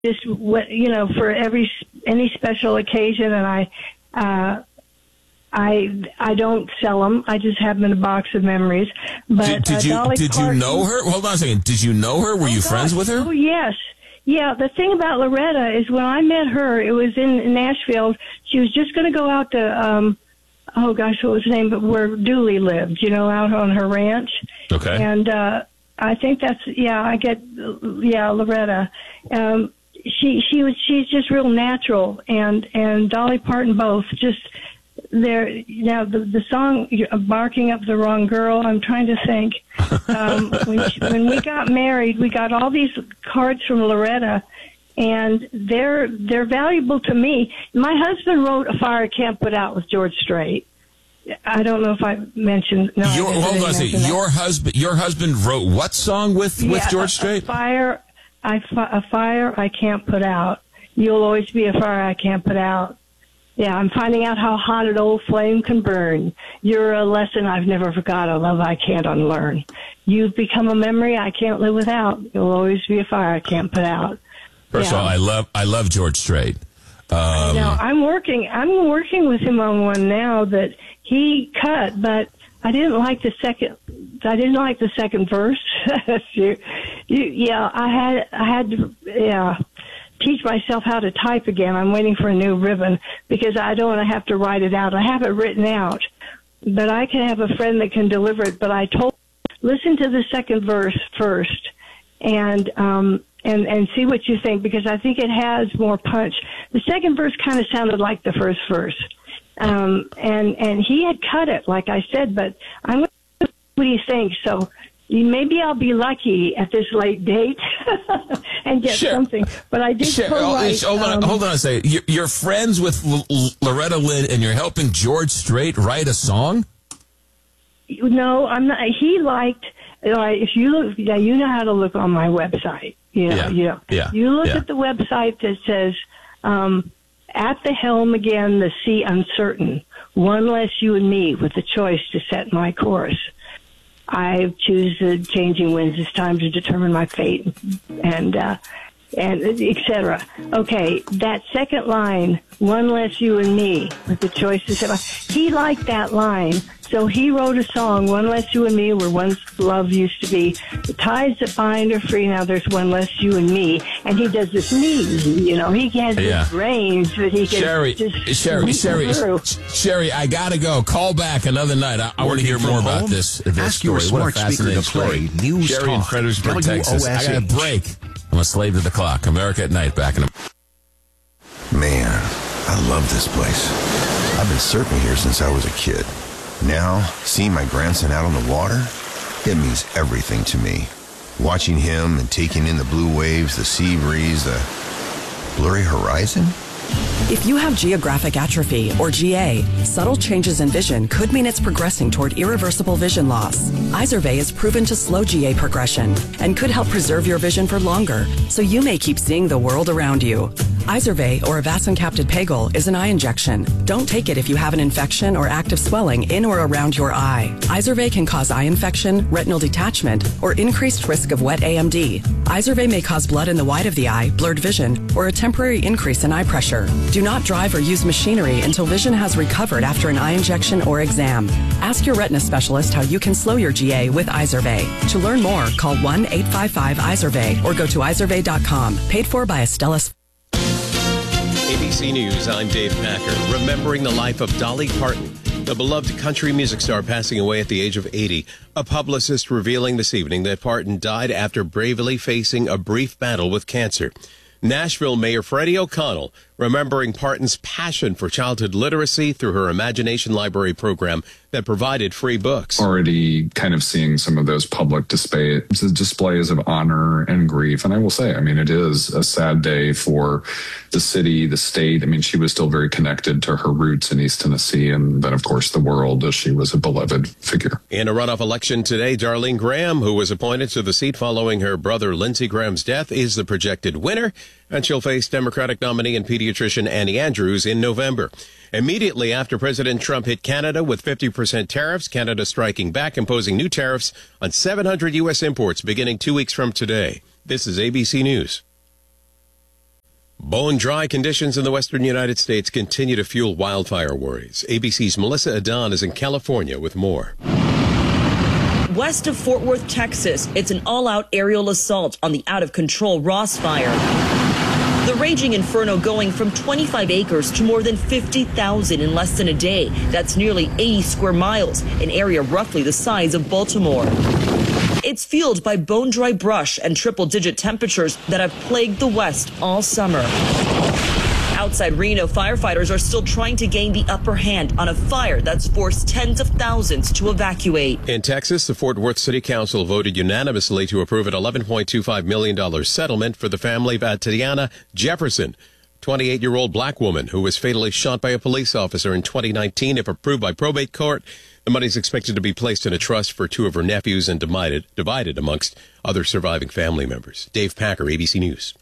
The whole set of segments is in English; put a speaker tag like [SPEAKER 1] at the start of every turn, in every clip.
[SPEAKER 1] just for any special occasion, and I don't sell them. I just have them in a box of memories. But
[SPEAKER 2] did you know her? Hold on a second. Did you know her? Were you friends with her?
[SPEAKER 1] Oh, yes. Yeah, the thing about Loretta is when I met her, it was in Nashville. She was just going to go out to, what was the name? But where Dooley lived, out on her ranch.
[SPEAKER 2] Okay.
[SPEAKER 1] And I think Loretta. She's just real natural, and Dolly Parton both just. There now the song "Barking Up the Wrong Girl." I'm trying to think. When we got married, we got all these cards from Loretta, and they're valuable to me. My husband wrote "A Fire I Can't Put Out" with George Strait. I don't know if I mentioned. No,
[SPEAKER 2] hold on a second. Your husband wrote what song with George Strait?
[SPEAKER 1] A fire I can't put out. You'll always be a fire I can't put out. Yeah, I'm finding out how hot an old flame can burn. You're a lesson I've never forgot, a love I can't unlearn. You've become a memory I can't live without. You'll always be a fire I can't put out.
[SPEAKER 2] First of all, I love George Strait.
[SPEAKER 1] Now I'm working with him on one now that he cut, but I didn't like the second verse. I had to teach myself how to type again. I'm waiting for a new ribbon because I don't want to have to write it out. I have it written out, but I can have a friend that can deliver it. But I told listen to the second verse first and see what you think, because I think it has more punch. The second verse kind of sounded like the first verse. And he had cut it, like I said, but I'm going to see what he thinks. So maybe I'll be lucky at this late date and get something. But I did co-write.
[SPEAKER 2] Hold on a second. You're friends with Loretta Lynn, and you're helping George Strait write a song?
[SPEAKER 1] No, I'm not. He liked. If you look, you know how to look on my website. You look at the website that says, "At the helm again, the sea uncertain. One less you and me, with the choice to set my course. I choose the changing winds this time to determine my fate," and etc. Okay, that second line, "One less you and me," with the choice to set my. He liked that line, so he wrote a song, "One less you and me, where once love used to be. The ties that bind are free, now there's one less you and me." And he does this me, he has this range that he can
[SPEAKER 2] Sherry, I gotta go. Call back another night. I want to hear more about this
[SPEAKER 3] Ask
[SPEAKER 2] story.
[SPEAKER 3] your smart
[SPEAKER 2] What a
[SPEAKER 3] speaker to
[SPEAKER 2] fascinating
[SPEAKER 3] play
[SPEAKER 2] story.
[SPEAKER 3] News
[SPEAKER 2] Sherry
[SPEAKER 3] Talk,
[SPEAKER 2] in Fredericksburg, Texas. I got a break. I'm a slave to the clock. America at Night, back in a...
[SPEAKER 4] Man, I love this place. I've been surfing here since I was a kid. Now, seeing my grandson out on the water, it means everything to me. Watching him and taking in the blue waves, the sea breeze, the blurry horizon.
[SPEAKER 5] If you have geographic atrophy, or GA, subtle changes in vision could mean it's progressing toward irreversible vision loss. Izervay is proven to slow GA progression and could help preserve your vision for longer, so you may keep seeing the world around you. Izervay, or avacincaptad pegol, is an eye injection. Don't take it if you have an infection or active swelling in or around your eye. Izervay can cause eye infection, retinal detachment, or increased risk of wet AMD. Izervay may cause blood in the white of the eye, blurred vision, or a temporary increase in eye pressure. Do not drive or use machinery until vision has recovered after an eye injection or exam. Ask your retina specialist how you can slow your GA with Izervay. To learn more, call 1-855-IZERVAY or go to izervay.com. Paid for by Astellas.
[SPEAKER 6] ABC News, I'm Dave Packer. Remembering the life of Dolly Parton, the beloved country music star passing away at the age of 80. A publicist revealing this evening that Parton died after bravely facing a brief battle with cancer. Nashville Mayor Freddie O'Connell remembering Parton's passion for childhood literacy through her Imagination Library program that provided free books.
[SPEAKER 7] Already kind of seeing some of those public displays of honor and grief. And I will say, it is a sad day for the city, the state. She was still very connected to her roots in East Tennessee and then, of course, the world, as she was a beloved figure.
[SPEAKER 6] In a runoff election today, Darlene Graham, who was appointed to the seat following her brother Lindsey Graham's death, is the projected winner, and she'll face Democratic nominee and pediatrician Annie Andrews in November. Immediately after President Trump hit Canada with 50% tariffs, Canada striking back, imposing new tariffs on 700 U.S. imports beginning 2 weeks from today. This is ABC News. Bone-dry conditions in the western United States continue to fuel wildfire worries. ABC's Melissa Adon is in California with more.
[SPEAKER 3] West of Fort Worth, Texas, it's an all-out aerial assault on the out-of-control Ross Fire. The raging inferno going from 25 acres to more than 50,000 in less than a day. That's nearly 80 square miles, an area roughly the size of Baltimore. It's fueled by bone-dry brush and triple-digit temperatures that have plagued the West all summer. Outside Reno, firefighters are still trying to gain the upper hand on a fire that's forced tens of thousands to evacuate.
[SPEAKER 6] In Texas, the Fort Worth City Council voted unanimously to approve an $11.25 million settlement for the family of Tatiana Jefferson, 28-year-old black woman who was fatally shot by a police officer in 2019. If approved by probate court, the money is expected to be placed in a trust for two of her nephews and divided amongst other surviving family members. Dave Packer, ABC News.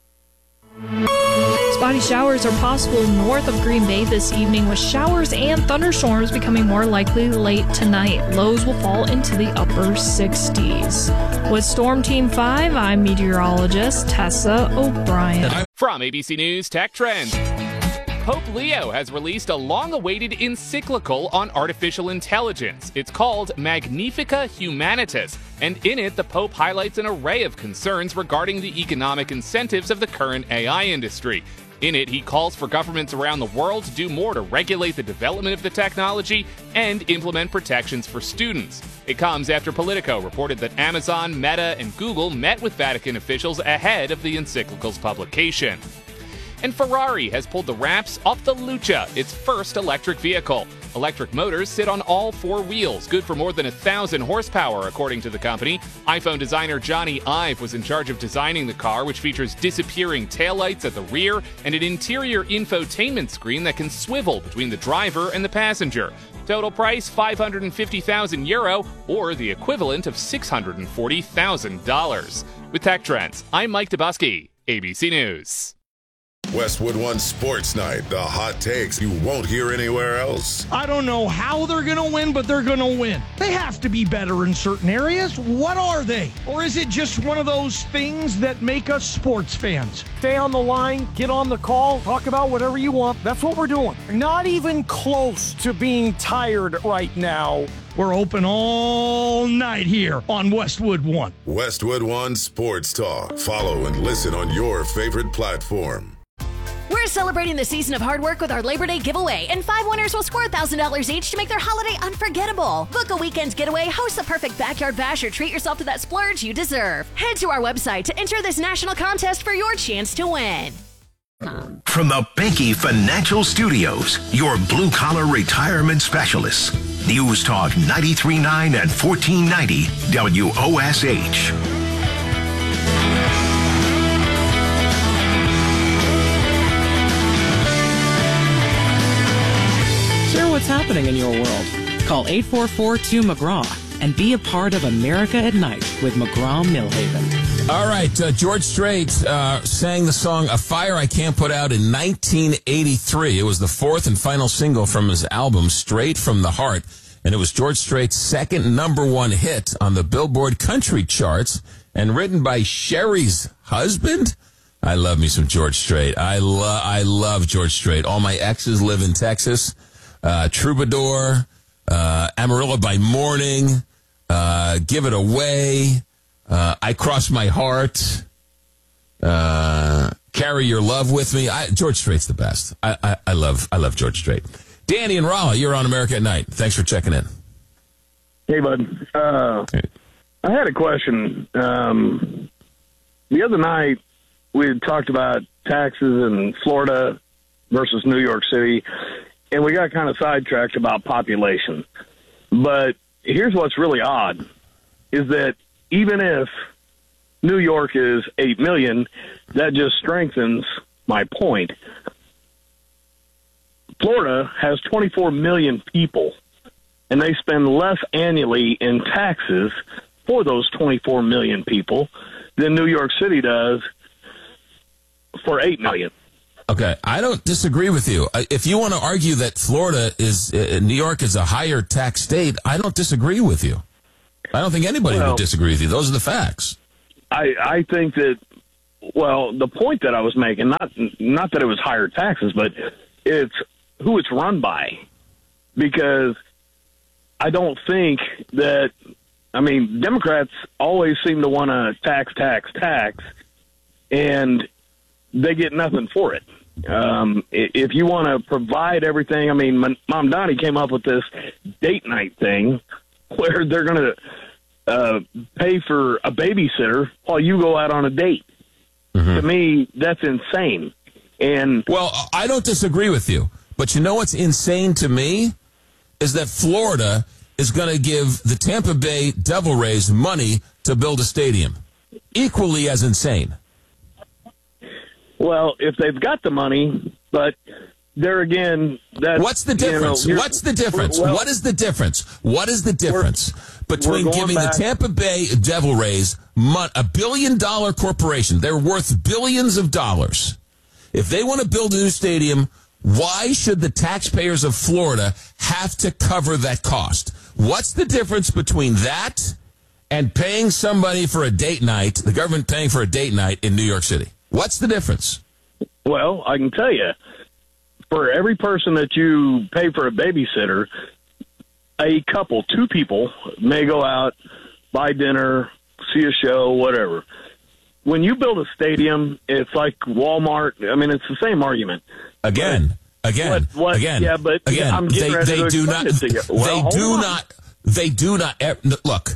[SPEAKER 8] Spotty showers are possible north of Green Bay this evening, with showers and thunderstorms becoming more likely late tonight. Lows will fall into the upper 60s. With Storm Team 5, I'm meteorologist Tessa O'Brien.
[SPEAKER 9] From ABC News Tech Trends. Pope Leo has released a long-awaited encyclical on artificial intelligence. It's called Magnifica Humanitas, and in it, the Pope highlights an array of concerns regarding the economic incentives of the current AI industry. In it, he calls for governments around the world to do more to regulate the development of the technology and implement protections for students. It comes after Politico reported that Amazon, Meta, and Google met with Vatican officials ahead of the encyclical's publication. And Ferrari has pulled the wraps off the Lucha, its first electric vehicle. Electric motors sit on all four wheels, good for more than 1,000 horsepower, according to the company. iPhone designer Johnny Ive was in charge of designing the car, which features disappearing taillights at the rear and an interior infotainment screen that can swivel between the driver and the passenger. Total price, €550,000, or the equivalent of $640,000. With Tech Trends, I'm Mike Dubusky, ABC News.
[SPEAKER 10] Westwood One Sports Night, the hot takes you won't hear anywhere else.
[SPEAKER 11] I don't know how they're going to win, but they're going to win. They have to be better in certain areas. What are they? Or is it just one of those things that make us sports fans? Stay on the line, get on the call, talk about whatever you want. That's what we're doing. Not even close to being tired right now. We're open all night here on Westwood One.
[SPEAKER 10] Westwood One Sports Talk. Follow and listen on your favorite platform.
[SPEAKER 12] We're celebrating the season of hard work with our Labor Day giveaway, and 5 winners will score $1,000 each to make their holiday unforgettable. Book a weekend's getaway, host the perfect backyard bash, or treat yourself to that splurge you deserve. Head to our website to enter this national contest for your chance to win.
[SPEAKER 13] From the Banky Financial Studios, your blue-collar retirement specialists. News Talk 93.9 and 1490 WOSH.
[SPEAKER 14] Share what's happening in your world. Call 844-2-McGraw and be a part of America at Night with McGraw-Millhaven.
[SPEAKER 2] All right, George Strait sang the song A Fire I Can't Put Out in 1983. It was the fourth and final single from his album, Straight from the Heart, and it was George Strait's second #1 hit on the Billboard country charts, and written by Sherry's husband. I love me some George Strait. I love George Strait. All my exes live in Texas. Troubadour, Amarillo by Morning, Give It Away, I Cross My Heart, Carry Your Love With Me. George Strait's the best. I love George Strait. Danny and Raleigh, you're on America at Night. Thanks for checking in.
[SPEAKER 15] Hey, bud. I had a question. The other night, we had talked about taxes in Florida versus New York City, and we got kind of sidetracked about population. But here's what's really odd, is that even if New York is 8 million, that just strengthens my point. Florida has 24 million people, and they spend less annually in taxes for those 24 million people than New York City does for 8 million.
[SPEAKER 2] Okay, I don't disagree with you. If you want to argue that New York is a higher tax state, I don't disagree with you. I don't think anybody would disagree with you. Those are the facts.
[SPEAKER 15] I think that Well, the point that I was making, not that it was higher taxes, but it's who it's run by. Because I don't think that, Democrats always seem to want to tax, and they get nothing for it. If you want to provide everything, Mom Donnie came up with this date night thing where they're going to pay for a babysitter while you go out on a date. Mm-hmm. To me, that's insane. And
[SPEAKER 2] well, I don't disagree with you, but you know what's insane to me is that Florida is going to give the Tampa Bay Devil Rays money to build a stadium. Equally as insane.
[SPEAKER 15] Well, if they've got the money, but there again, that's...
[SPEAKER 2] What's the difference? What's the difference? Well, what is the difference? What is the difference between giving the Tampa Bay Devil Rays $1 billion corporation? They're worth billions of dollars. If they want to build a new stadium, why should the taxpayers of Florida have to cover that cost? What's the difference between that and paying somebody for a date night, the government paying for a date night in New York City? What's the difference?
[SPEAKER 15] Well, I can tell you, for every person that you pay for a babysitter, a couple, 2 people may go out, buy dinner, see a show, whatever. When you build a stadium, it's like Walmart. It's the same argument.
[SPEAKER 2] Again.
[SPEAKER 15] Yeah, but
[SPEAKER 2] again,
[SPEAKER 15] I'm getting ready to explain it to you.
[SPEAKER 2] They do not. Look,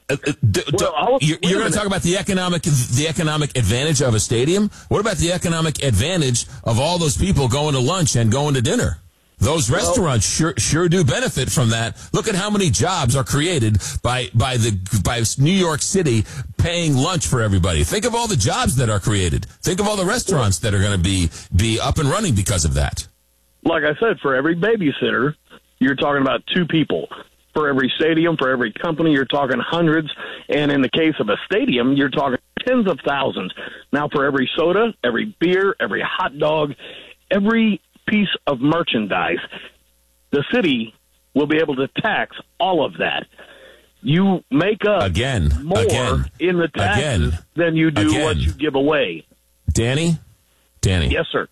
[SPEAKER 2] you're going to talk about the economic advantage of a stadium. What about the economic advantage of all those people going to lunch and going to dinner? Those restaurants sure do benefit from that. Look at how many jobs are created by New York City paying lunch for everybody. Think of all the jobs that are created. Think of all the restaurants that are going to be up and running because of that.
[SPEAKER 15] Like I said, for every babysitter, you're talking about 2 people. For every stadium, for every company, you're talking hundreds. And in the case of a stadium, you're talking tens of thousands. Now, for every soda, every beer, every hot dog, every piece of merchandise, the city will be able to tax all of that. You make up more in the taxes than you do what you give away.
[SPEAKER 2] Danny?
[SPEAKER 15] Yes, sir.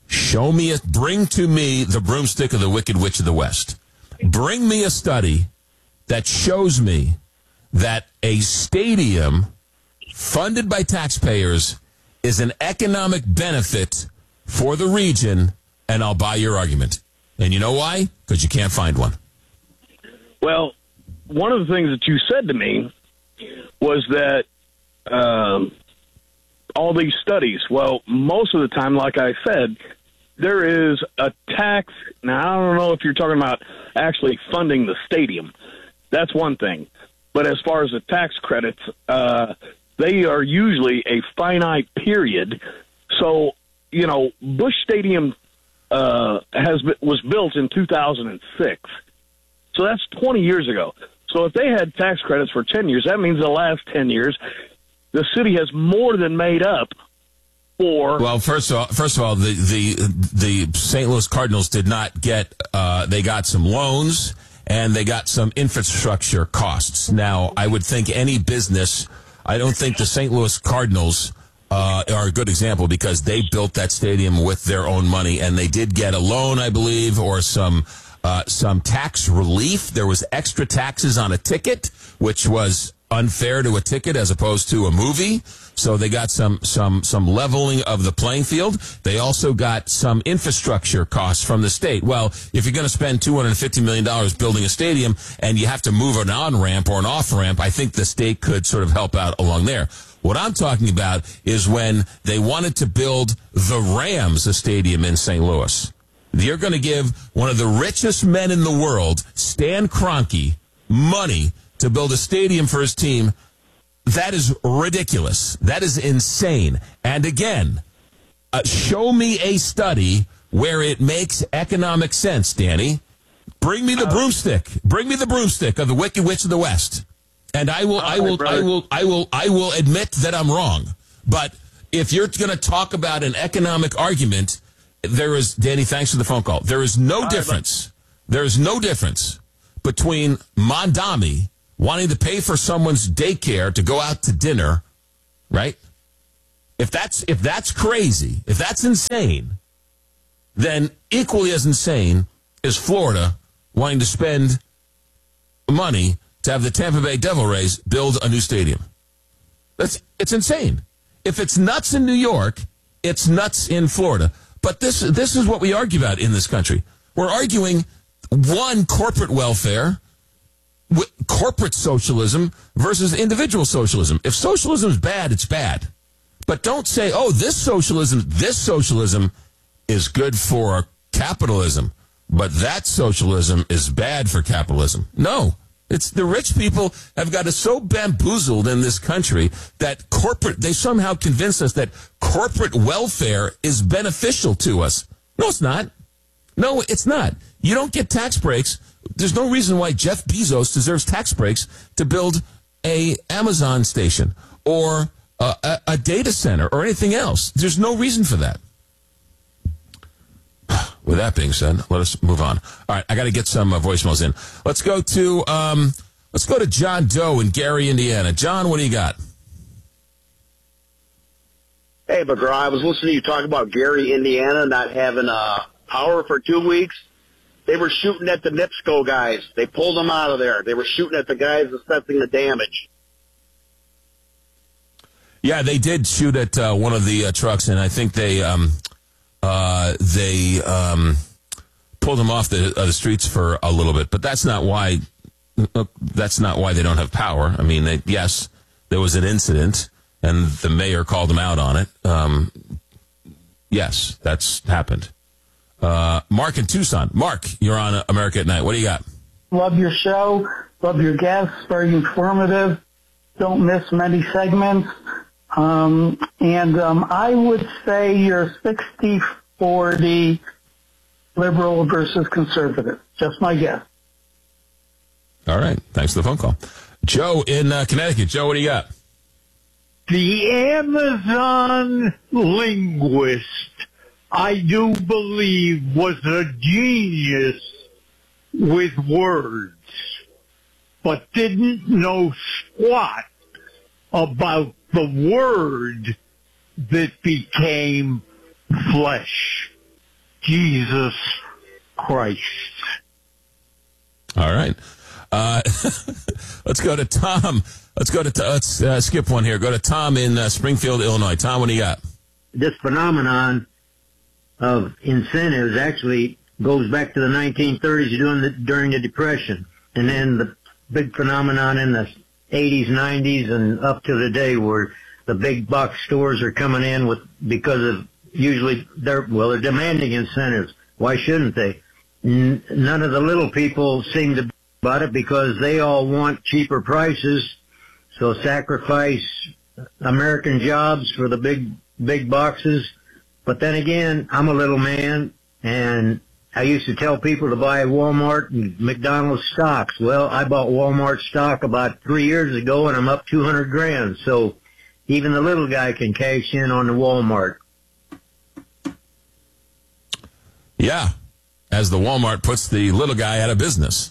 [SPEAKER 2] Bring to me the broomstick of the Wicked Witch of the West. Bring me a study that shows me that a stadium funded by taxpayers is an economic benefit for the region, and I'll buy your argument. And you know why? Because you can't find one.
[SPEAKER 15] Well, one of the things that you said to me was that all these studies, well, most of the time, like I said, there is a tax. Now, I don't know if you're talking about actually funding the stadium. That's one thing. But as far as the tax credits, they are usually a finite period. So, Busch Stadium was built in 2006. So that's 20 years ago. So if they had tax credits for 10 years, that means the last 10 years, the city has more than made up. Well,
[SPEAKER 2] first of all, the St. Louis Cardinals did not get. They got some loans and they got some infrastructure costs. Now, I would think any business. I don't think the St. Louis Cardinals are a good example because they built that stadium with their own money, and they did get a loan, I believe, or some tax relief. There was extra taxes on a ticket, which was unfair to a ticket as opposed to a movie. So they got some leveling of the playing field. They also got some infrastructure costs from the state. Well, if you're going to spend $250 million building a stadium and you have to move an on-ramp or an off-ramp, I think the state could sort of help out along there. What I'm talking about is when they wanted to build the Rams a stadium in St. Louis. You're going to give one of the richest men in the world, Stan Kroenke, money to build a stadium for his team. That is ridiculous. That is insane. And again, show me a study where it makes economic sense, Danny. Bring me the broomstick. Bring me the broomstick of the Wicked Witch of the West. And I will admit that I'm wrong. But if you're going to talk about an economic argument, Danny, thanks for the phone call. There is no difference. There is no difference between Mondami wanting to pay for someone's daycare to go out to dinner, right? If that's crazy, if that's insane, then equally as insane is Florida wanting to spend money to have the Tampa Bay Devil Rays build a new stadium. It's insane. If it's nuts in New York, it's nuts in Florida. But this is what we argue about in this country. We're arguing, one, corporate welfare, corporate socialism versus individual socialism. If socialism is bad, it's bad. But don't say, oh, this socialism is good for capitalism, but that socialism is bad for capitalism. No. It's the rich people have got us so bamboozled in this country that they somehow convince us that corporate welfare is beneficial to us. No, it's not. No, it's not. You don't get tax breaks. There's no reason why Jeff Bezos deserves tax breaks to build a Amazon station or a data center or anything else. There's no reason for that. With that being said, let us move on. All right, I got to get some voicemails in. Let's go to John Doe in Gary, Indiana. John, what do you got?
[SPEAKER 16] Hey, McGraw, I was listening to you talk about Gary, Indiana, not having power for 2 weeks. They were shooting at the NIPSCO guys. They pulled them out of there. They were shooting at the guys assessing the damage.
[SPEAKER 2] Yeah, they did shoot at one of the trucks, and I think they pulled them off the streets for a little bit. But that's not why they don't have power. I mean, yes, there was an incident, and the mayor called them out on it. Yes, that's happened. Mark in Tucson. Mark, you're on America at Night. What do you got?
[SPEAKER 17] Love your show. Love your guests. Very informative. Don't miss many segments. I would say you're 60-40 liberal versus conservative. Just my guess.
[SPEAKER 2] All right. Thanks for the phone call. Joe in Connecticut. Joe, what do you got?
[SPEAKER 18] The Amazon linguist, I do believe, was a genius with words, but didn't know squat about the word that became flesh. Jesus Christ.
[SPEAKER 2] All right. Let's go to Tom. Let's skip one here. Go to Tom in Springfield, Illinois. Tom, what do you got?
[SPEAKER 19] This phenomenon of incentives actually goes back to the 1930s during the Depression. And then the big phenomenon in the 80s, 90s, and up to today where the big box stores are coming in because of usually they're demanding incentives. Why shouldn't they? None of the little people seem to about it because they all want cheaper prices. So sacrifice American jobs for the big boxes. But then again, I'm a little man, and I used to tell people to buy Walmart and McDonald's stocks. Well, I bought Walmart stock about 3 years ago, and I'm up $200,000. So even the little guy can cash in on the Walmart.
[SPEAKER 2] Yeah, as the Walmart puts the little guy out of business.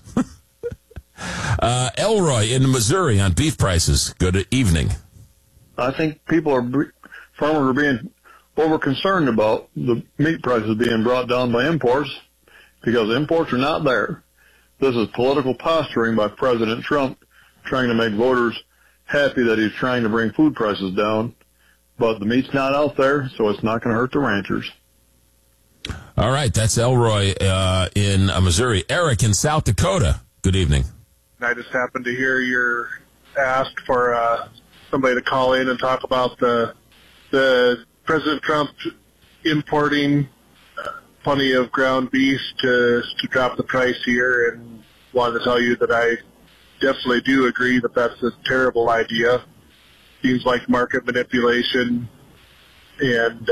[SPEAKER 2] Elroy in Missouri on beef prices. Good evening.
[SPEAKER 20] I think farmers are being over concerned about the meat prices being brought down by imports because imports are not there. This is political posturing by President Trump trying to make voters happy that he's trying to bring food prices down, but the meat's not out there, so it's not going to hurt the ranchers.
[SPEAKER 2] All right, that's Elroy in Missouri. Eric in South Dakota. Good evening.
[SPEAKER 21] I just happened to hear you're asked for somebody to call in and talk about the President Trump importing plenty of ground beef to drop the price here, and wanted to tell you that I definitely do agree that that's a terrible idea. Seems like market manipulation and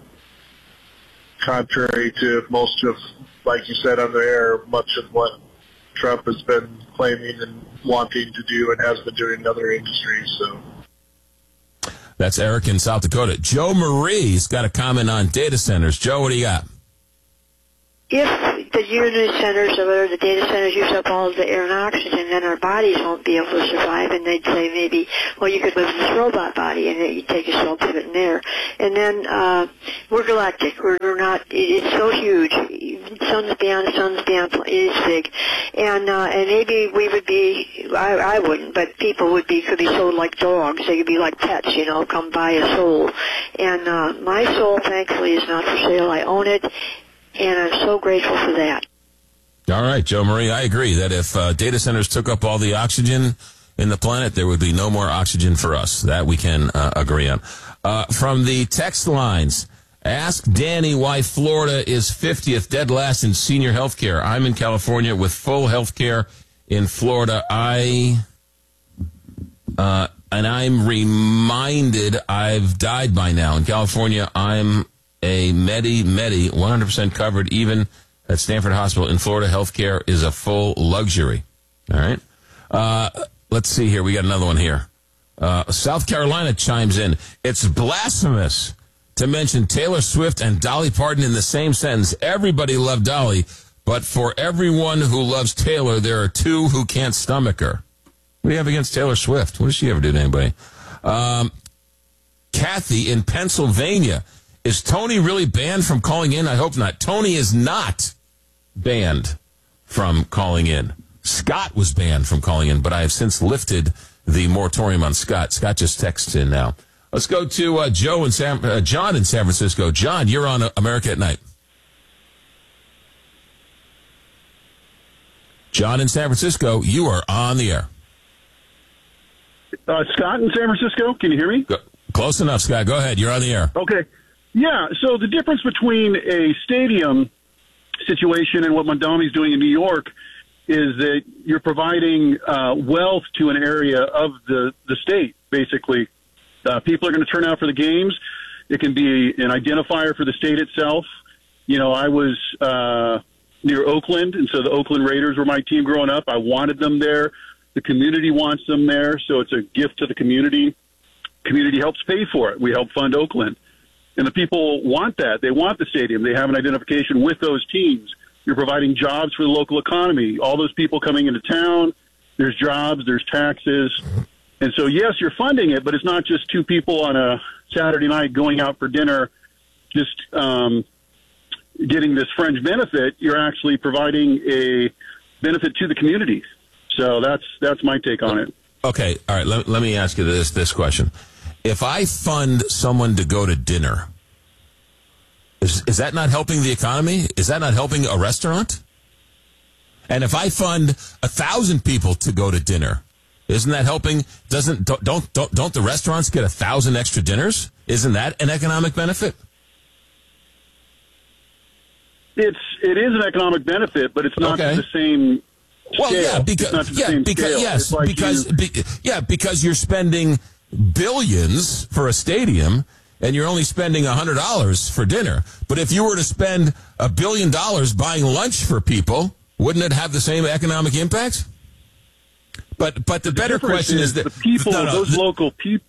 [SPEAKER 21] contrary to most of, like you said on the air, much of what Trump has been claiming and wanting to do and has been doing in other industries. So
[SPEAKER 2] that's Eric in South Dakota. Joe Marie's got a comment on data centers. Joe, what do you got?
[SPEAKER 22] If the
[SPEAKER 1] unit centers or the data centers use up all of the air and oxygen, then our bodies won't be able to survive. And they'd say maybe, well, you could live in this robot body, and you take yourself to it in there. And then we're galactic. We're not. It's so huge. Sun's beyond. It is big, and maybe we would be. I wouldn't, but people could be sold like dogs. They could be like pets. Come buy a soul. And my soul, thankfully, is not for sale. I own it, and I'm so grateful for that.
[SPEAKER 2] All right, Joe Marie, I agree that if data centers took up all the oxygen in the planet, there would be no more oxygen for us. That we can agree on. From the text lines, ask Danny why Florida is 50th dead last in senior health care. I'm in California with full health care. In Florida, and I'm reminded I've died by now. In California, I'm a Medi, 100% covered, even at Stanford Hospital. In Florida, healthcare is a full luxury. All right. Let's see here. We got another one here. South Carolina chimes in. It's blasphemous to mention Taylor Swift and Dolly Parton in the same sentence. Everybody loved Dolly, but for everyone who loves Taylor, there are two who can't stomach her. What do you have against Taylor Swift? What does she ever do to anybody? Kathy in Pennsylvania. Is Tony really banned from calling in? I hope not. Tony is not banned from calling in. Scott was banned from calling in, but I have since lifted the moratorium on Scott. Scott just texts in now. Let's go to John in San Francisco. John, you're on America at Night. John in San Francisco, you are on the air.
[SPEAKER 22] Scott in San Francisco, can you hear me?
[SPEAKER 2] Close enough, Scott. Go ahead. You're on the air.
[SPEAKER 22] Okay. Yeah, so the difference between a stadium situation and what Mondami's doing in New York is that you're providing wealth to an area of the state, basically. People are going to turn out for the games. It can be an identifier for the state itself. I was near Oakland, and so the Oakland Raiders were my team growing up. I wanted them there. The community wants them there, so it's a gift to the community. Community helps pay for it. We help fund Oakland. And the people want that. They want the stadium. They have an identification with those teams. You're providing jobs for the local economy. All those people coming into town, there's jobs, there's taxes. And so, yes, you're funding it, but it's not just two people on a Saturday night going out for dinner just getting this fringe benefit. You're actually providing a benefit to the community. So that's my take on it.
[SPEAKER 2] Okay. All right. Let me ask you this question. If I fund someone to go to dinner, is that not helping the economy? Is that not helping a restaurant? And if I fund 1,000 people to go to dinner, isn't that helping? Don't the restaurants get 1,000 extra dinners? Isn't that an economic benefit?
[SPEAKER 22] It is an economic benefit, but it's not the same.
[SPEAKER 2] Well,
[SPEAKER 22] scale.
[SPEAKER 2] Because you're spending billions for a stadium and you're only spending $100 for dinner. But if you were to spend $1 billion buying lunch for people, wouldn't it have the same economic impact? But the better question is that
[SPEAKER 22] the people, those local people.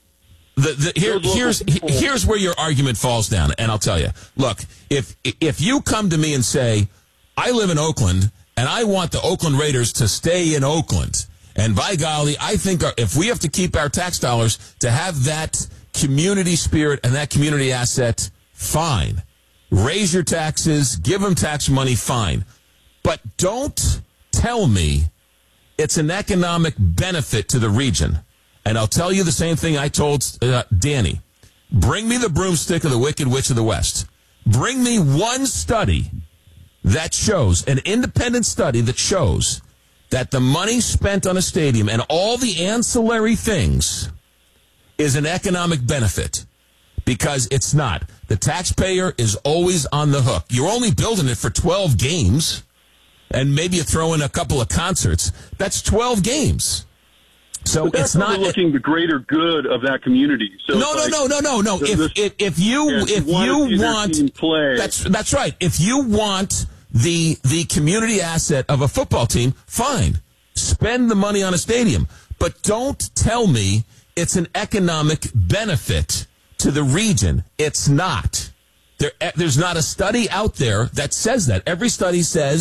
[SPEAKER 2] Here's where your argument falls down, and I'll tell you. Look, if you come to me and say, I live in Oakland, and I want the Oakland Raiders to stay in Oakland, and by golly, I think if we have to keep our tax dollars to have that community spirit and that community asset, fine. Raise your taxes, give them tax money, fine. But don't tell me it's an economic benefit to the region. And I'll tell you the same thing I told Danny. Bring me the broomstick of the Wicked Witch of the West. Bring me one study that shows, an independent study that shows that the money spent on a stadium and all the ancillary things is an economic benefit. Because it's not. The taxpayer is always on the hook. You're only building it for 12 games, and maybe you throw in a couple of concerts. That's 12 games. So
[SPEAKER 22] but that's
[SPEAKER 2] it's not
[SPEAKER 22] looking the greater good of that community. So
[SPEAKER 2] no. If you want
[SPEAKER 22] play,
[SPEAKER 2] that's right. If you want the community asset of a football team, fine. Spend the money on a stadium, but don't tell me it's an economic benefit to the region. It's not. There's not a study out there that says that. Every study says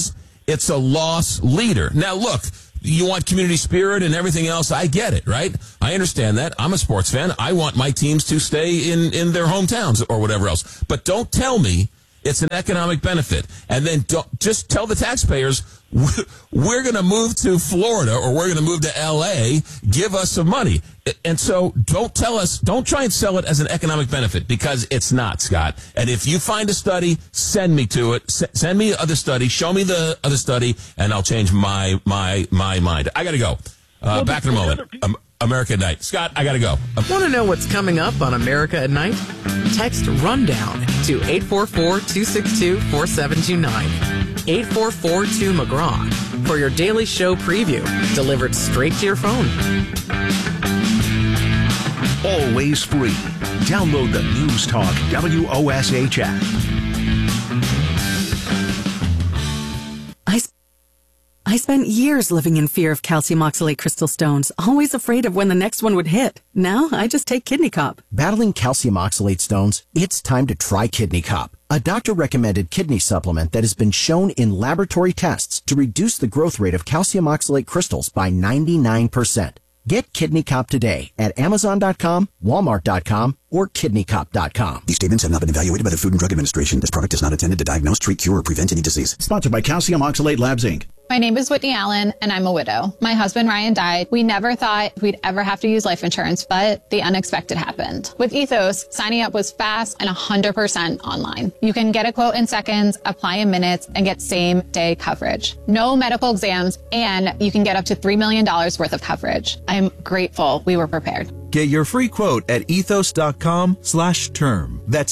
[SPEAKER 2] It's a loss leader. Now, look, you want community spirit and everything else. I get it, right? I understand that. I'm a sports fan. I want my teams to stay in their hometowns or whatever else. But don't tell me it's an economic benefit. And then just tell the taxpayers, we're going to move to Florida or we're going to move to L.A. Give us some money. And so don't try and sell it as an economic benefit, because it's not, Scott. And if you find a study, send me to it. Send me other study. Show me the other study, and I'll change my mind. I got to go. Back in a moment. America at Night. Scott, I got to go.
[SPEAKER 14] Want to know what's coming up on America at Night? Text RUNDOWN to 844-262-4729. 844-2McGraw for your daily show preview, delivered straight to your phone.
[SPEAKER 13] Always free. Download the News Talk WOSH app.
[SPEAKER 4] I spent years living in fear of calcium oxalate crystal stones, always afraid of when the next one would hit. Now I just take Kidney Cop.
[SPEAKER 5] Battling calcium oxalate stones? It's time to try Kidney Cop, a doctor-recommended kidney supplement that has been shown in laboratory tests to reduce the growth rate of calcium oxalate crystals by 99%. Get Kidney Cop today at Amazon.com, Walmart.com, or KidneyCop.com.
[SPEAKER 23] These statements have not been evaluated by the Food and Drug Administration. This product is not intended to diagnose, treat, cure, or prevent any disease.
[SPEAKER 24] Sponsored by Calcium Oxalate Labs, Inc.
[SPEAKER 25] My name is Whitney Allen, and I'm a widow. My husband, Ryan, died. We never thought we'd ever have to use life insurance, but the unexpected happened. With Ethos, signing up was fast and 100% online. You can get a quote in seconds, apply in minutes, and get same-day coverage. No medical exams, and you can get up to $3 million worth of coverage. I'm grateful we were prepared.
[SPEAKER 26] Get your free quote at ethos.com/term. That's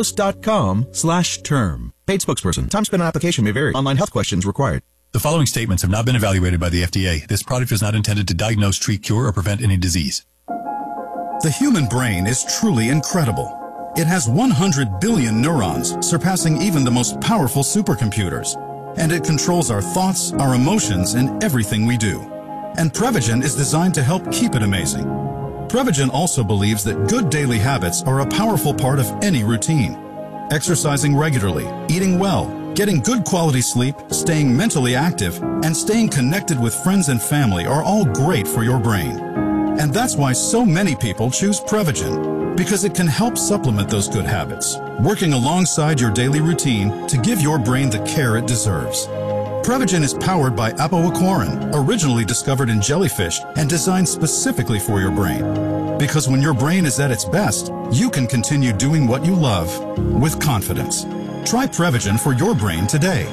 [SPEAKER 26] ethos.com/term. Paid spokesperson. Time spent on application may vary. Online health questions required.
[SPEAKER 27] The following statements have not been evaluated by the FDA. This product is not intended to diagnose, treat, cure, or prevent any disease.
[SPEAKER 28] The human brain is truly incredible. It has 100 billion neurons, surpassing even the most powerful supercomputers. And it controls our thoughts, our emotions, and everything we do. And Prevagen is designed to help keep it amazing. Prevagen also believes that good daily habits are a powerful part of any routine. Exercising regularly, eating well, getting good quality sleep, staying mentally active, and staying connected with friends and family are all great for your brain. And that's why so many people choose Prevagen, because it can help supplement those good habits, working alongside your daily routine to give your brain the care it deserves. Prevagen is powered by apoaquarin, originally discovered in jellyfish and designed specifically for your brain. Because when your brain is at its best, you can continue doing what you love with confidence. Try Prevagen for your brain today.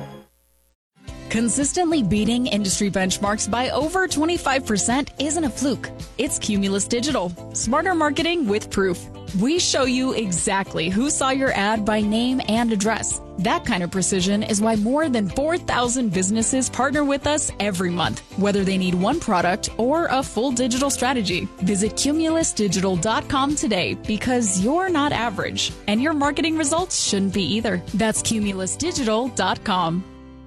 [SPEAKER 29] Consistently beating industry benchmarks by over 25% isn't a fluke. It's Cumulus Digital. Smarter marketing with proof. We show you exactly who saw your ad by name and address. That kind of precision is why more than 4,000 businesses partner with us every month, whether they need one product or a full digital strategy. Visit cumulusdigital.com today, because you're not average, and your marketing results shouldn't be either. That's cumulusdigital.com.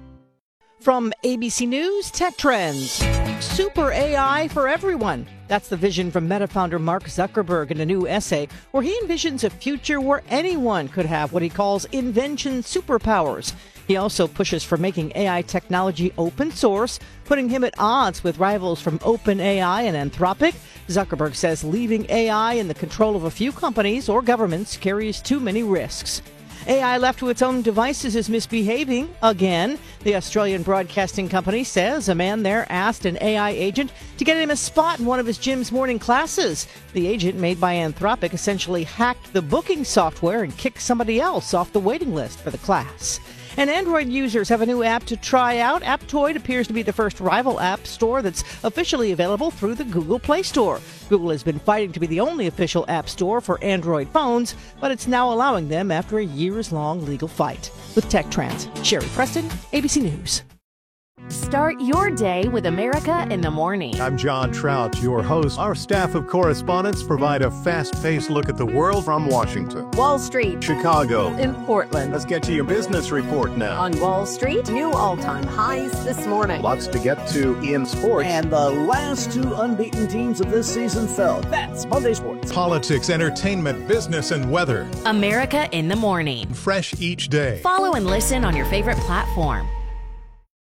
[SPEAKER 30] From ABC News, Tech Trends. Super AI for everyone. That's the vision from Meta founder Mark Zuckerberg in a new essay where he envisions a future where anyone could have what he calls invention superpowers. He also pushes for making AI technology open source, putting him at odds with rivals from OpenAI and Anthropic. Zuckerberg says leaving AI in the control of a few companies or governments carries too many risks. AI left to its own devices is misbehaving again. The Australian broadcasting company says a man there asked an AI agent to get him a spot in one of his gym's morning classes. The agent, made by Anthropic, essentially hacked the booking software and kicked somebody else off the waiting list for the class. And Android users have a new app to try out. Aptoide appears to be the first rival app store that's officially available through the Google Play Store. Google has been fighting to be the only official app store for Android phones, but it's now allowing them after a years-long legal fight. With Tech Trends, Sherry Preston, ABC News.
[SPEAKER 12] Start your day with America in the Morning.
[SPEAKER 31] I'm John Trout, your host. Our staff of correspondents provide a fast-paced look at the world from Washington,
[SPEAKER 12] Wall Street,
[SPEAKER 31] Chicago,
[SPEAKER 12] in Portland.
[SPEAKER 31] Let's get to your business report now.
[SPEAKER 12] On Wall Street, new all-time highs this morning.
[SPEAKER 31] Lots to get to in sports.
[SPEAKER 32] And the last two unbeaten teams of this season fell. That's Monday Sports.
[SPEAKER 31] Politics, entertainment, business, and weather.
[SPEAKER 12] America in the Morning.
[SPEAKER 31] Fresh each day.
[SPEAKER 12] Follow and listen on your favorite platform.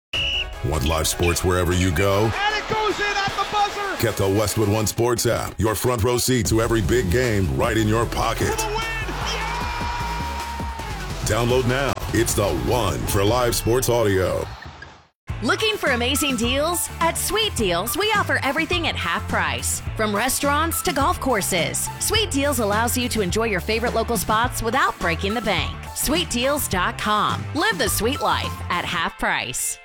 [SPEAKER 3] Want live sports wherever you go?
[SPEAKER 6] And it goes in at the buzzer!
[SPEAKER 3] Get the Westwood One Sports app. Your front row seat to every big game right in your pocket.
[SPEAKER 6] For the win! Yeah!
[SPEAKER 3] Download now. It's the one for live sports audio.
[SPEAKER 12] Looking for amazing deals? At Sweet Deals, we offer everything at half price. From restaurants to golf courses, Sweet Deals allows you to enjoy your favorite local spots without breaking the bank. SweetDeals.com. Live the sweet life at half price.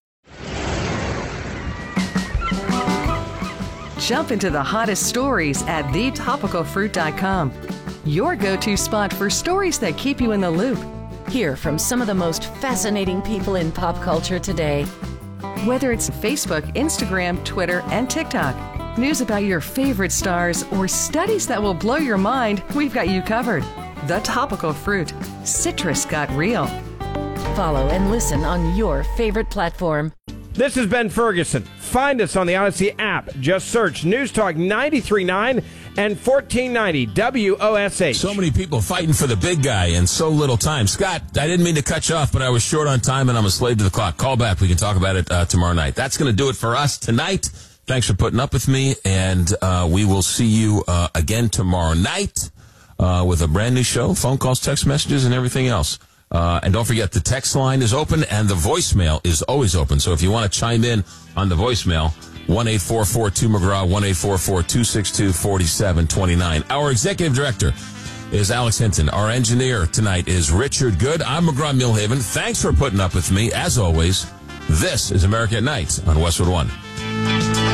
[SPEAKER 7] Jump into the hottest stories at thetopicalfruit.com. Your go-to spot for stories that keep you in the loop. Hear from some of the most fascinating people in pop culture today. Whether it's Facebook, Instagram, Twitter, and TikTok, news about your favorite stars, or studies that will blow your mind, we've got you covered. The Topical Fruit. Citrus got real. Follow and listen on your favorite platform.
[SPEAKER 8] This is Ben Ferguson. Find us on the Odyssey app. Just search News Talk 93.9 and 1490 WOSH.
[SPEAKER 2] So many people fighting for the big guy and so little time. Scott, I didn't mean to cut you off, but I was short on time and I'm a slave to the clock. Call back. We can talk about it tomorrow night. That's going to do it for us tonight. Thanks for putting up with me, and we will see you again tomorrow night with a brand new show, phone calls, text messages, and everything else. And don't forget, the text line is open and the voicemail is always open. So if you want to chime in on the voicemail, 1-844-2-McGraw, 1-844-262-4729. Our executive director is Alex Hinton. Our engineer tonight is Richard Good. I'm McGraw Milhaven. Thanks for putting up with me. As always, this is America at Night on Westwood One.